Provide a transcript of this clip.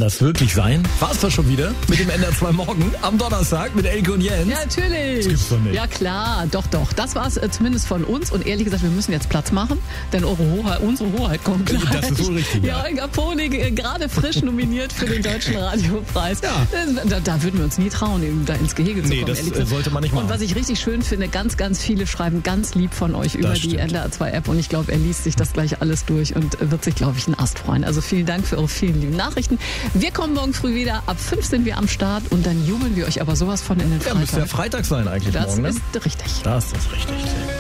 das wirklich sein? War's das schon wieder mit dem NDR 2 Morgen am Donnerstag mit Elke und Jens? Ja, natürlich. Das gibt's doch nicht. Ja klar, doch. Das war's zumindest von uns. Und ehrlich gesagt, wir müssen jetzt Platz machen, denn unsere Hoheit kommt gleich. Das ist wohl richtig. Ja, Olga Ponig, gerade frisch nominiert für den Deutschen Radiopreis. Ja. Da würden wir uns nie trauen, da ins Gehege zu kommen. Nee, das ehrlich gesagt. sollte man nicht machen. Und was ich richtig schön finde, ganz, ganz viele schreiben ganz lieb von euch über die NDR 2 App. Und ich glaube, er liest sich das gleich alles durch und wird sich, glaube ich, ein Ast freuen. Also vielen Dank für eure vielen lieben Nachrichten. Wir kommen morgen früh wieder. Ab 5 sind wir am Start und dann jubeln wir euch aber sowas von in den Freitag. Ja, müsste ja Freitag sein eigentlich Das morgen, ne? ist richtig. Das ist richtig.